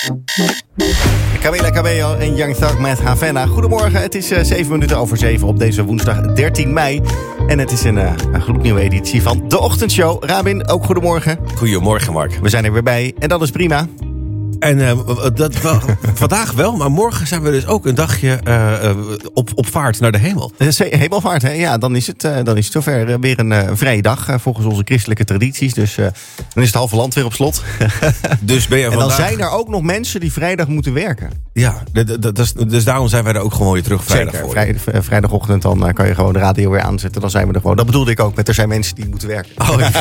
Camila Cabello en Young Thug met Havana. Goedemorgen, het is 7 minuten over 7 op deze woensdag 13 mei. En het is een gloednieuwe editie van De Ochtendshow. Rabin, ook goedemorgen. Goedemorgen, Mark. We zijn er weer bij en dat is prima. En vandaag wel, maar morgen zijn we dus ook een dagje op vaart naar de hemel. Hemelvaart, hè? Ja, dan is het zover weer een vrije dag volgens onze christelijke tradities. Dus dan is het halve land weer op slot. Dus ben je en dan zijn er ook nog mensen die vrijdag moeten werken. Ja, dus daarom zijn wij er ook gewoon weer terug vrijdag voor. Vrijdagochtend dan kan je gewoon de radio weer aanzetten. Dan zijn we er gewoon. Dat bedoelde ik ook met er zijn mensen die moeten werken. Oh, ja.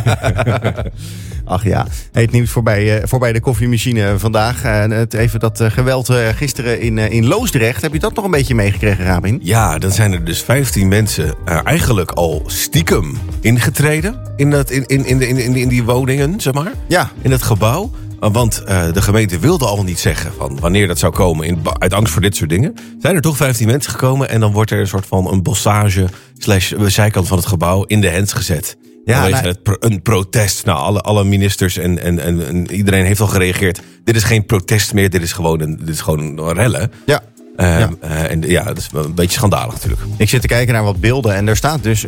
Ach ja, het nieuws voorbij de koffiemachine vandaag. Even dat geweld gisteren in Loosdrecht. Heb je dat nog een beetje meegekregen, Rabin? Ja, dan zijn er dus 15 mensen eigenlijk al stiekem ingetreden in die woningen, zeg maar. Ja. In het gebouw. Want de gemeente wilde al niet zeggen van wanneer dat zou komen uit angst voor dit soort dingen. Zijn er toch 15 mensen gekomen en dan wordt er een soort van een bossage / zijkant van het gebouw in de hens gezet. Ja, een protest. Nou, alle ministers en iedereen heeft al gereageerd. Dit is geen protest meer, dit is gewoon rellen. Ja. En ja, dat is een beetje schandalig natuurlijk. Ik zit te kijken naar wat beelden en er staat dus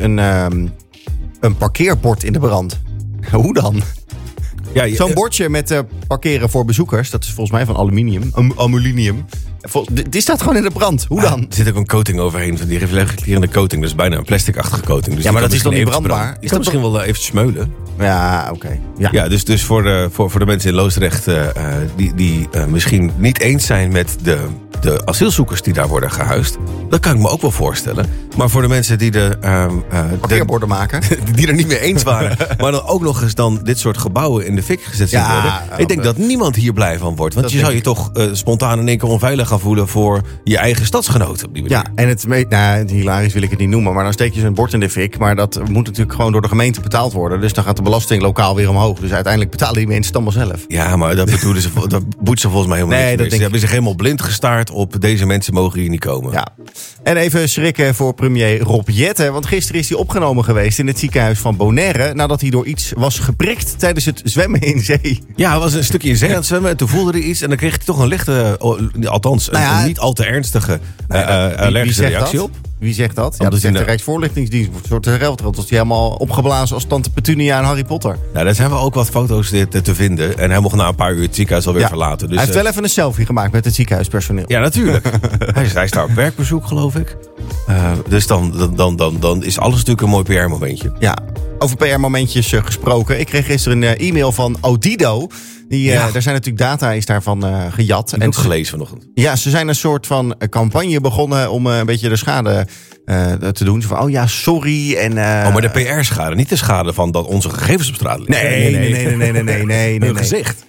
een parkeerbord in de brand. Hoe dan? Ja, zo'n bordje met parkeren voor bezoekers. Dat is volgens mij van aluminium. Die staat gewoon in de brand. Hoe dan? Er zit ook een coating overheen. Die reflecterende coating. Dus bijna een plasticachtige coating. Dus ja, maar dat is dan niet brandbaar? Is dat misschien wel even smeulen? Ja, oké. Ja, dus voor de mensen in Loosdrecht die misschien niet eens zijn met de asielzoekers die daar worden gehuisd. Dat kan ik me ook wel voorstellen. Maar voor de mensen die parkeerborden maken. Die er niet mee eens waren. Maar dan ook nog eens dan dit soort gebouwen in de fik gezet zien worden. Ik denk dat niemand hier blij van wordt. Want je zou je toch spontaan in één keer onveilig gaan voelen voor je eigen stadsgenoten. Op die manier. Ja, en hilarisch wil ik het niet noemen. Maar dan steek je zo'n bord in de fik. Maar dat moet natuurlijk gewoon door de gemeente betaald worden. Dus dan gaat de belasting lokaal weer omhoog. Dus uiteindelijk betalen die mensen het allemaal zelf. Ja, maar dat boet ze volgens mij helemaal niet. Ze hebben zich helemaal blind gestaard op deze mensen mogen hier niet komen. Ja. En even schrikken voor premier Rob Jetten. Want gisteren is hij opgenomen geweest in het ziekenhuis van Bonaire. Nadat hij door iets was geprikt tijdens het zwemmen in zee. Ja, hij was een stukje in zee aan het zwemmen. En toen voelde hij iets. En dan kreeg hij toch een lichte, althans een niet al te ernstige allergische reactie op. Wie zegt dat? Ja, dat zegt de Rijksvoorlichtingsdienst. Een soort reltrot. Was hij helemaal opgeblazen als Tante Petunia en Harry Potter. Nou, daar zijn we ook wat foto's te vinden. En hij mocht na een paar uur het ziekenhuis alweer verlaten. Dus, hij heeft wel even een selfie gemaakt met het ziekenhuispersoneel. Ja, natuurlijk. hij is daar op werkbezoek, geloof ik. Dus dan is alles natuurlijk een mooi PR-momentje. Ja, over PR-momentjes gesproken. Ik kreeg gisteren een e-mail van Odido. Daar zijn natuurlijk data is daarvan gejat. Ik heb ook gelezen vanochtend. Ja, ze zijn een soort van campagne begonnen om een beetje de schade te doen. Zo van, sorry. En, maar de PR-schade, niet de schade van dat onze gegevens op straat liggen. Nee. Hun gezicht.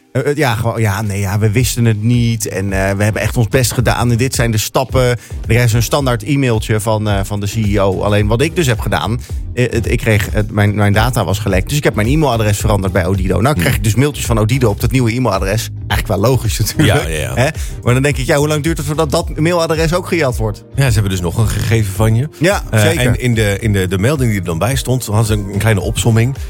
We wisten het niet. En we hebben echt ons best gedaan. En dit zijn de stappen. Er is een standaard e-mailtje van de CEO. Alleen wat ik dus heb gedaan. Ik kreeg mijn data was gelekt. Dus ik heb mijn e-mailadres veranderd bij Odido. Nou krijg ik dus mailtjes van Odido op dat nieuwe e-mailadres. Eigenlijk wel logisch natuurlijk. Ja. Hè? Maar dan denk ik, hoe lang duurt het voordat dat mailadres ook gejat wordt? Ja, ze hebben dus nog een gegeven van je. Ja, zeker. En in de melding die er dan bij stond, hadden ze een kleine opsomming.